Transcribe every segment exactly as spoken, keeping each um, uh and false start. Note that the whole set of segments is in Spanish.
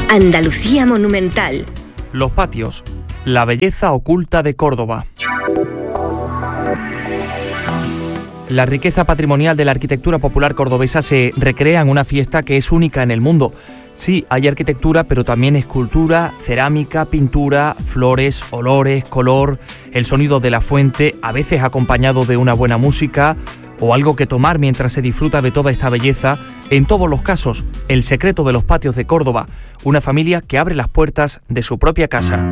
Andalucía Monumental. Los patios, la belleza oculta de Córdoba. La riqueza patrimonial de la arquitectura popular cordobesa se recrea en una fiesta que es única en el mundo. Sí, hay arquitectura, pero también escultura, cerámica, pintura, flores, olores, color, el sonido de la fuente, a veces acompañado de una buena música o algo que tomar mientras se disfruta de toda esta belleza. En todos los casos, el secreto de los patios de Córdoba, una familia que abre las puertas de su propia casa.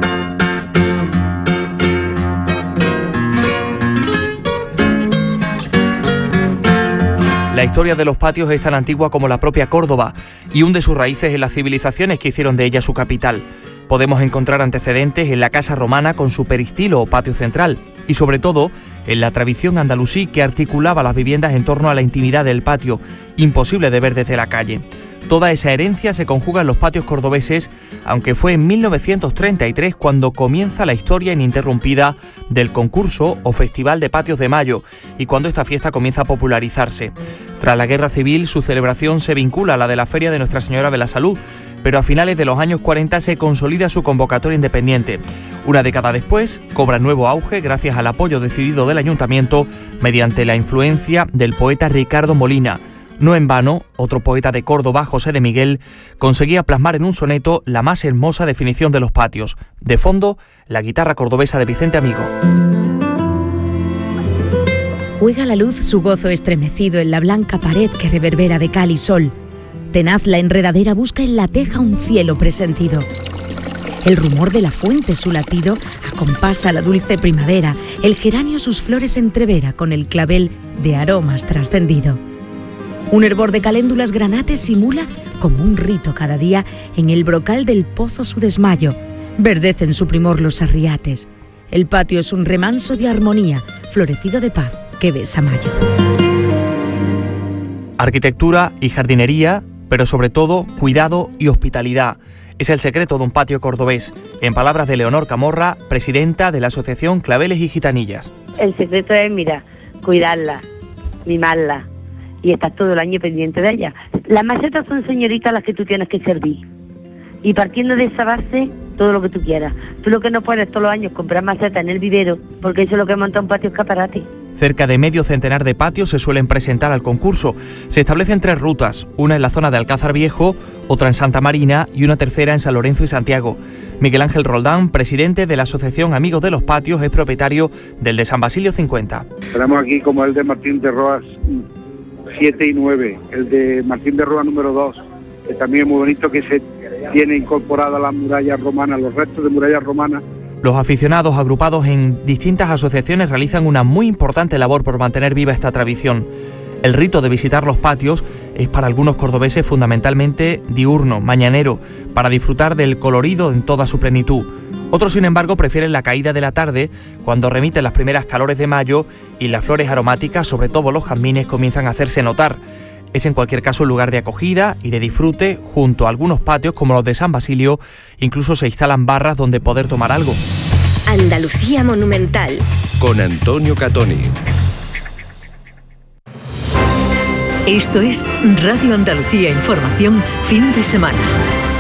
La historia de los patios es tan antigua como la propia Córdoba y hunde sus raíces en las civilizaciones que hicieron de ella su capital. Podemos encontrar antecedentes en la casa romana con su peristilo o patio central y sobre todo en la tradición andalusí que articulaba las viviendas en torno a la intimidad del patio, imposible de ver desde la calle. Toda esa herencia se conjuga en los patios cordobeses, aunque fue en mil novecientos treinta y tres cuando comienza la historia ininterrumpida del concurso o Festival de Patios de Mayo y cuando esta fiesta comienza a popularizarse. Tras la Guerra Civil, su celebración se vincula a la de la Feria de Nuestra Señora de la Salud, pero a finales de los años cuarenta se consolida su convocatoria independiente. Una década después, cobra nuevo auge gracias al apoyo decidido del Ayuntamiento mediante la influencia del poeta Ricardo Molina. No en vano, otro poeta de Córdoba, José de Miguel, conseguía plasmar en un soneto la más hermosa definición de los patios. De fondo, la guitarra cordobesa de Vicente Amigo. Juega la luz su gozo estremecido en la blanca pared que reverbera de cal y sol. Tenaz la enredadera busca en la teja un cielo presentido. El rumor de la fuente su latido acompasa la dulce primavera. El geranio sus flores entrevera con el clavel de aromas trascendido. Un hervor de caléndulas granates simula como un rito cada día en el brocal del pozo su desmayo. Verdecen su primor los arriates. El patio es un remanso de armonía, florecido de paz que besa mayo. Arquitectura y jardinería, pero sobre todo cuidado y hospitalidad. Es el secreto de un patio cordobés, en palabras de Leonor Camorra, presidenta de la Asociación Claveles y Gitanillas. El secreto es, mira, cuidarla, mimarla y estar todo el año pendiente de ella. Las macetas son señoritas las que tú tienes que servir. Y partiendo de esa base, todo lo que tú quieras. Tú lo que no puedes todos los años comprar macetas en el vivero, porque eso es lo que monta un patio escaparate. Cerca de medio centenar de patios se suelen presentar al concurso. Se establecen tres rutas, una en la zona de Alcázar Viejo, otra en Santa Marina y una tercera en San Lorenzo y Santiago. Miguel Ángel Roldán, presidente de la Asociación Amigos de los Patios, es propietario del de San Basilio cincuenta. Tenemos aquí como el de Martín de Roas siete y nueve, el de Martín de Roa número dos, que también es muy bonito, que se tiene incorporada la muralla romana, los restos de murallas romanas. Los aficionados agrupados en distintas asociaciones realizan una muy importante labor por mantener viva esta tradición. El rito de visitar los patios es para algunos cordobeses fundamentalmente diurno, mañanero, para disfrutar del colorido en toda su plenitud. Otros, sin embargo, prefieren la caída de la tarde, cuando remiten las primeras calores de mayo y las flores aromáticas, sobre todo los jazmines, comienzan a hacerse notar. Es en cualquier caso un lugar de acogida y de disfrute. Junto a algunos patios, como los de San Basilio, incluso se instalan barras donde poder tomar algo. Andalucía Monumental. Con Antonio Catoni. Esto es Radio Andalucía Información, fin de semana.